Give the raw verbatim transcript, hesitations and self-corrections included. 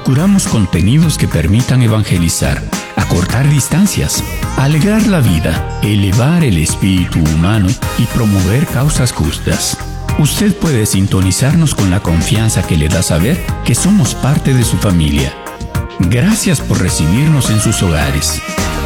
procuramos contenidos que permitan evangelizar, acortar distancias, alegrar la vida, elevar el espíritu humano y promover causas justas. Usted puede sintonizarnos con la confianza que le da saber que somos parte de su familia. Gracias por recibirnos en sus hogares.